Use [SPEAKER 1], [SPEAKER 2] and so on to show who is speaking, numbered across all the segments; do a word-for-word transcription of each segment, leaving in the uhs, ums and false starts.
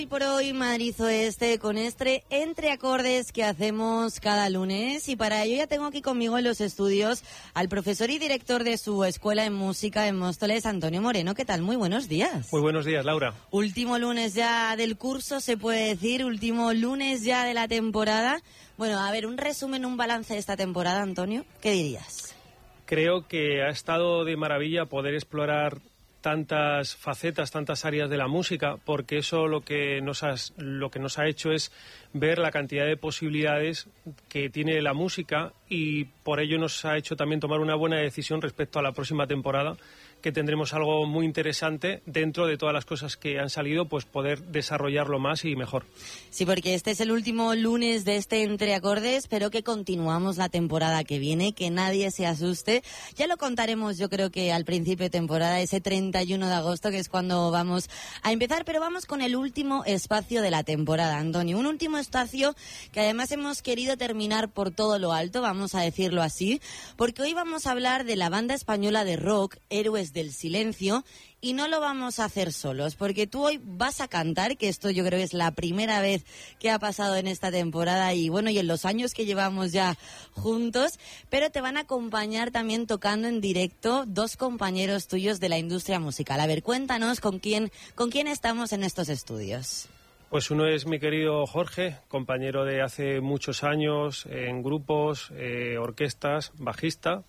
[SPEAKER 1] Y por hoy Madrid Oeste con este entre acordes que hacemos cada lunes, y para ello ya tengo aquí conmigo en los estudios al profesor y director de su escuela de música en Móstoles, Antonio Moreno. ¿Qué tal? Muy buenos días.
[SPEAKER 2] Muy buenos días, Laura.
[SPEAKER 1] Último lunes ya del curso, se puede decir, último lunes ya de la temporada. Bueno, a ver, un resumen, un balance de esta temporada, Antonio, ¿qué dirías?
[SPEAKER 2] Creo que ha estado de maravilla poder explorar tantas facetas, tantas áreas de la música, porque eso lo que nos ha, lo que nos ha hecho es ver la cantidad de posibilidades que tiene la música, y por ello nos ha hecho también tomar una buena decisión respecto a la próxima temporada, que tendremos algo muy interesante dentro de todas las cosas que han salido, pues poder desarrollarlo más y mejor.
[SPEAKER 1] Sí, porque este es el último lunes de este Entre Acordes, pero que continuamos la temporada que viene, que nadie se asuste. Ya lo contaremos, yo creo que al principio de temporada, ese treinta y uno de agosto, que es cuando vamos a empezar, pero vamos con el último espacio de la temporada, Antonio. Un último espacio que además hemos querido terminar por todo lo alto, vamos a decirlo así, porque hoy vamos a hablar de la banda española de rock, Héroes del Silencio, y no lo vamos a hacer solos, porque tú hoy vas a cantar, que esto yo creo que es la primera vez que ha pasado en esta temporada y bueno, y en los años que llevamos ya juntos, pero te van a acompañar también tocando en directo dos compañeros tuyos de la industria musical. A ver, cuéntanos con quién, con quién estamos en estos estudios.
[SPEAKER 2] Pues uno es mi querido Jorge, compañero de hace muchos años en grupos, eh, orquestas, bajista,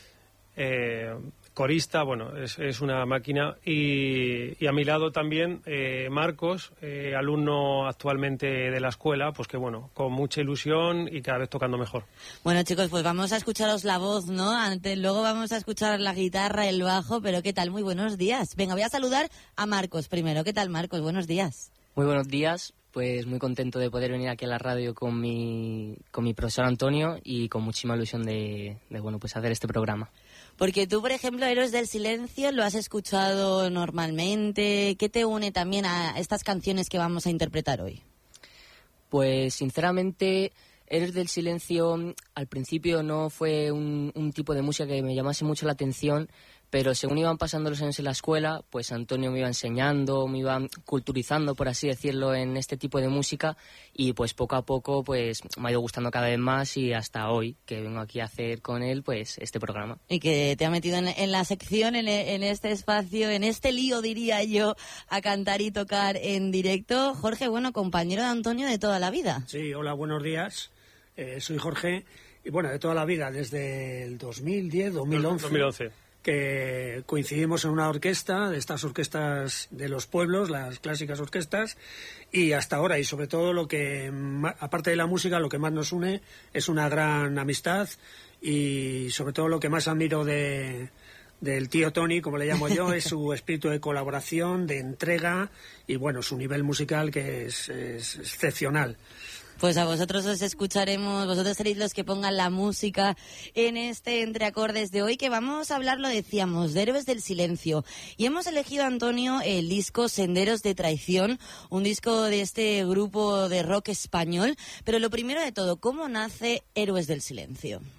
[SPEAKER 2] eh, corista, bueno, es, es una máquina. Y, y a mi lado también eh, Marcos, eh, alumno actualmente de la escuela, pues que bueno, con mucha ilusión y cada vez tocando mejor.
[SPEAKER 1] Bueno, chicos, pues vamos a escucharos la voz, ¿no? Antes, luego vamos a escuchar la guitarra, el bajo, pero ¿qué tal? Muy buenos días. Venga, voy a saludar a Marcos primero. ¿Qué tal, Marcos? Buenos días.
[SPEAKER 3] Muy buenos días, pues muy contento de poder venir aquí a la radio con mi, con mi profesor Antonio y con muchísima ilusión de, de bueno, pues hacer este programa.
[SPEAKER 1] Porque tú, por ejemplo, Héroes del Silencio, ¿lo has escuchado normalmente? ¿Qué te une también a estas canciones que vamos a interpretar hoy?
[SPEAKER 3] Pues sinceramente, Héroes del Silencio al principio no fue un, un tipo de música que me llamase mucho la atención, pero según iban pasando los años en la escuela, pues Antonio me iba enseñando, me iba culturizando, por así decirlo, en este tipo de música, y pues poco a poco pues me ha ido gustando cada vez más, y hasta hoy que vengo aquí a hacer con él pues este programa.
[SPEAKER 1] Y que te ha metido en, en la sección, en, en este espacio, en este lío, diría yo, a cantar y tocar en directo. Jorge, bueno, compañero de Antonio de toda la vida.
[SPEAKER 4] Sí, hola, buenos días. Eh, soy Jorge, y bueno, de toda la vida, desde el dos mil diez, dos mil once.
[SPEAKER 2] dos mil once.
[SPEAKER 4] Que coincidimos en una orquesta, de estas orquestas de los pueblos, las clásicas orquestas, y hasta ahora, y sobre todo lo que, aparte de la música, lo que más nos une es una gran amistad, y sobre todo lo que más admiro de, del tío Tony, como le llamo yo, es su espíritu de colaboración, de entrega, y bueno, su nivel musical, que es, es excepcional.
[SPEAKER 1] Pues a vosotros os escucharemos, vosotros seréis los que pongan la música en este Entre Acordes de hoy, que vamos a hablar, lo decíamos, de Héroes del Silencio. Y hemos elegido, Antonio, el disco Senderos de Traición, un disco de este grupo de rock español. Pero lo primero de todo, ¿cómo nace Héroes del Silencio?